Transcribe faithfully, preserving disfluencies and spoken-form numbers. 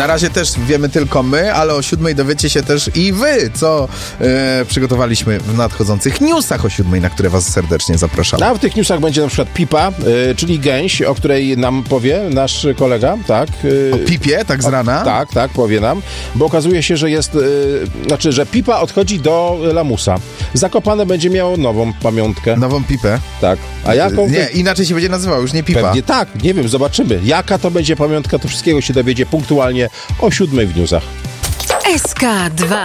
Na razie też wiemy tylko my, ale o siódmej dowiecie się też i wy, co e, przygotowaliśmy w nadchodzących newsach o siódmej, na które was serdecznie zapraszamy. A w tych newsach będzie na przykład Pipa, y, czyli gęś, o której nam powie nasz kolega, tak? Y, O Pipie, tak z rana? O, tak, tak, powie nam, bo okazuje się, że jest, y, znaczy, że Pipa odchodzi do lamusa. Zakopane będzie miało nową pamiątkę. Nową Pipę? Tak. A jaką? Nie, inaczej się będzie nazywał, już nie Pipa. Pewnie tak, nie wiem, zobaczymy. Jaka to będzie pamiątka, to wszystkiego się dowiedzie punktualnie o siódmej w newsach. S K dwa.